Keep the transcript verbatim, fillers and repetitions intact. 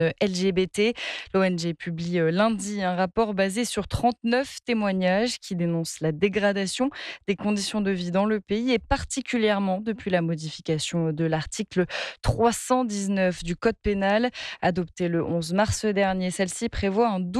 L G B T. L'O N G publie euh, lundi un rapport basé sur trente-neuf témoignages qui dénoncent la dégradation des conditions de vie dans le pays et particulièrement depuis la modification de l'article trois cent dix-neuf du Code pénal adopté le onze mars dernier. Celle-ci prévoit un